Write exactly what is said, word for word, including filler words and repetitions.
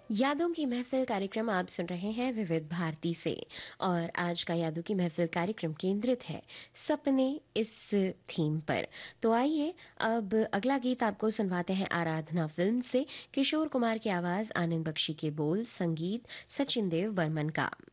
यादों की महफिल कार्यक्रम आप सुन रहे हैं विविध भारती से। और आज का यादों की महफिल कार्यक्रम केंद्रित है सपने इस थीम पर। तो आइए अब अगला गीत आपको सुनवाते हैं आराधना फिल्म से। किशोर कुमार की आवाज, आनंद बख्शी के बोल, संगीत सचिन देव बर्मन का।